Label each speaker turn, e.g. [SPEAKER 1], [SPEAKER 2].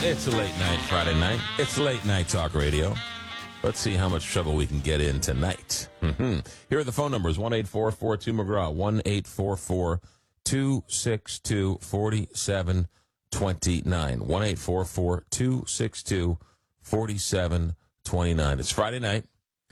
[SPEAKER 1] It's a late night Friday night. It's late night talk radio. Let's see how much trouble we can get in tonight. Here are the phone numbers: 1-844-2-McGraw, 1-844-262-4729, 1-844-262-4729. It's Friday night.